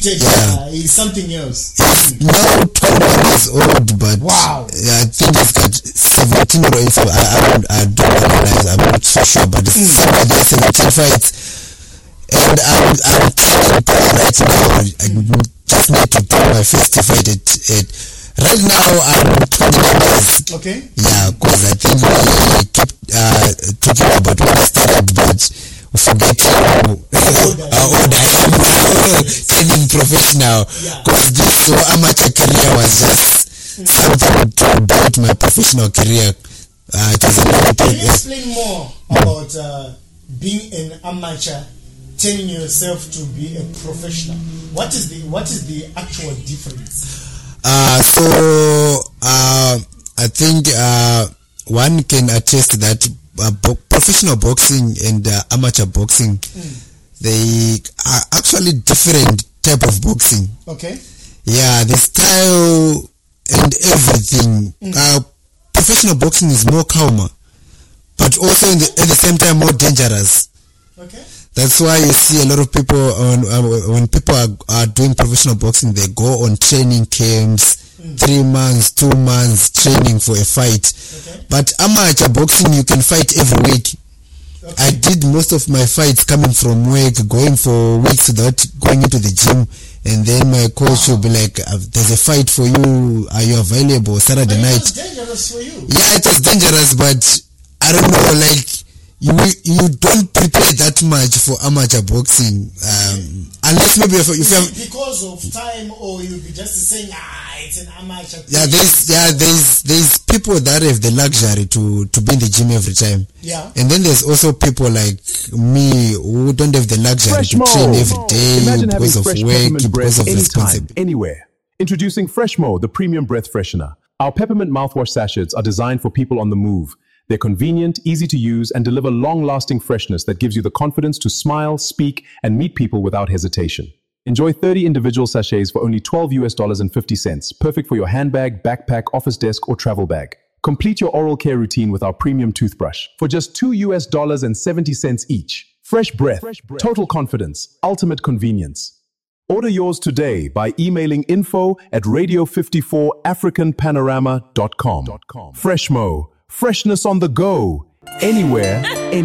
He's something else. He's now 21 years old, but wow. I think he's got 17 or so. I don't realize, I'm not so sure, but it's somewhere there, 17 fights. And I'm training right now. I just need to do my first fight at right now I'm 29 years. Okay. Yeah, because I think we keep talking about when I started, but forgetting how old I am now, turning professional. Because this amateur career was just something to build my professional career. It was a Can you explain more about being an amateur, turning yourself to be a professional? What is the actual difference? I think one can attest that professional boxing and amateur boxing, they are actually different type of boxing. Okay. Yeah, the style and everything. Professional boxing is more calmer, but also at the same time more dangerous. Okay. That's why you see a lot of people when people are doing professional boxing, they go on training camps, 3 months, 2 months training for a fight. Okay. But amateur boxing, you can fight every week. Okay. I did most of my fights coming from work, going for weeks without going into the gym, and then my coach will be like, "There's a fight for you. Are you available Saturday night?" It was dangerous for you. Yeah, it was dangerous, but I don't know, like. You don't prepare that much for amateur boxing, unless maybe if you have because of time, or you'll be just saying it's an amateur. There's people that have the luxury to be in the gym every time. Yeah. And then there's also people like me who don't have the luxury to train every day because of work, because of responsibility. Anywhere. Introducing Freshmo, the premium breath freshener. Our peppermint mouthwash sachets are designed for people on the move. They're convenient, easy to use, and deliver long-lasting freshness that gives you the confidence to smile, speak, and meet people without hesitation. Enjoy 30 individual sachets for only $12.50, perfect for your handbag, backpack, office desk, or travel bag. Complete your oral care routine with our premium toothbrush for just $2.70 each. Fresh breath, total confidence, ultimate convenience. Order yours today by emailing info@radio54africanpanorama.com. Freshmo. Freshness on the go, anywhere,